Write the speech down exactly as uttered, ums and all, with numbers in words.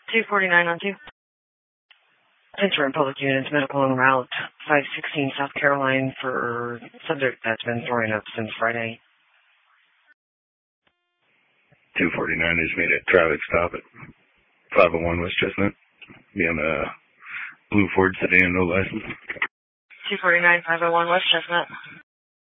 two forty-nine on two. Interim public units, medical en route, five sixteen South Caroline for subject that's been throwing up since Friday. two forty-nine has made a traffic stop at five oh one West Chestnut. Be on a blue Ford sedan, no license. two forty-nine, five oh one West Chestnut.